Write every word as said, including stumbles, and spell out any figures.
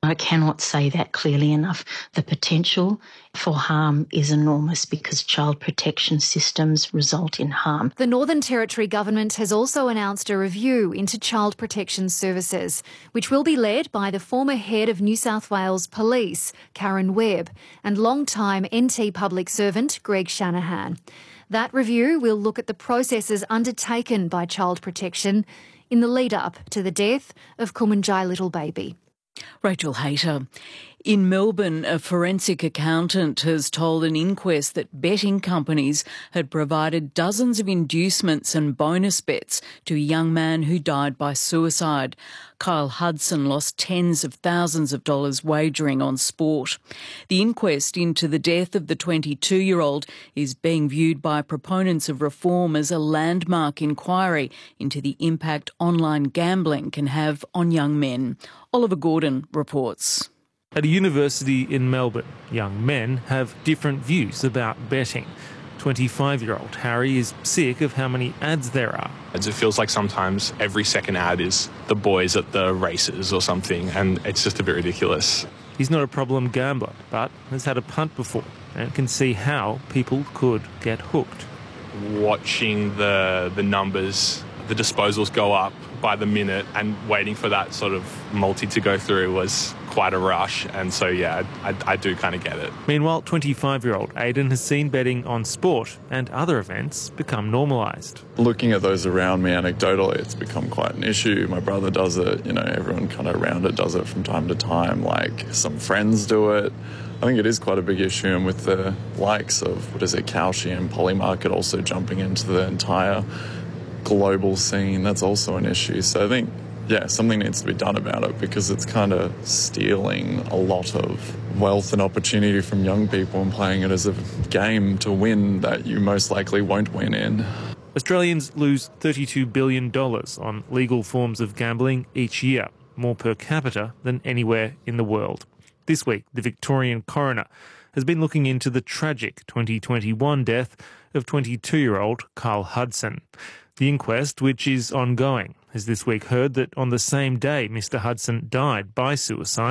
I cannot say that clearly enough. The potential for harm is enormous because child protection systems result in harm. The Northern Territory Government has also announced a review into child protection services, which will be led by the former head of New South Wales Police, Karen Webb, and long-time N T public servant Greg Shanahan. That review will look at the processes undertaken by child protection in the lead-up to the death of Kumanjai Little Baby. Rachel Hayter. In Melbourne, a forensic accountant has told an inquest that betting companies had provided dozens of inducements and bonus bets to a young man who died by suicide. Kyle Hudson lost tens of thousands of dollars wagering on sport. The inquest into the death of the twenty-two-year-old is being viewed by proponents of reform as a landmark inquiry into the impact online gambling can have on young men. Oliver Gordon reports. At a university in Melbourne, young men have different views about betting. twenty-five-year-old Harry is sick of how many ads there are. It feels like sometimes every second ad is the boys at the races or something, and it's just a bit ridiculous. He's not a problem gambler, but has had a punt before and can see how people could get hooked. Watching the the numbers, the disposals go up by the minute, and waiting for that sort of multi to go through was quite a rush, and so yeah, I, I do kind of get it. Meanwhile, twenty-five-year-old Aidan has seen betting on sport and other events become normalised. Looking at those around me anecdotally, it's become quite an issue. My brother does it, you know, everyone kind of around it does it from time to time, like some friends do it. I think it is quite a big issue, and with the likes of, what is it, Kalshi and Polymarket also jumping into the entire global scene, that's also an issue. So I think, yeah, something needs to be done about it because it's kind of stealing a lot of wealth and opportunity from young people and playing it as a game to win that you most likely won't win in. Australians lose thirty-two billion dollars on legal forms of gambling each year, more per capita than anywhere in the world. This week, the Victorian coroner has been looking into the tragic twenty twenty-one death of twenty-two-year-old Kyle Hudson. The inquest, which is ongoing, has this week heard that on the same day Mister Hudson died by suicide,